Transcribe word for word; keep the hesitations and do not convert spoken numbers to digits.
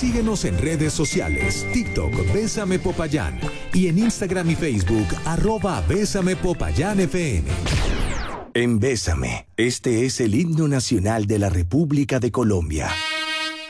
Síguenos en redes sociales, TikTok, Bésame Popayán, y en Instagram y Facebook, arroba Bésame Popayán F M. En Bésame, este es el himno nacional de la República de Colombia.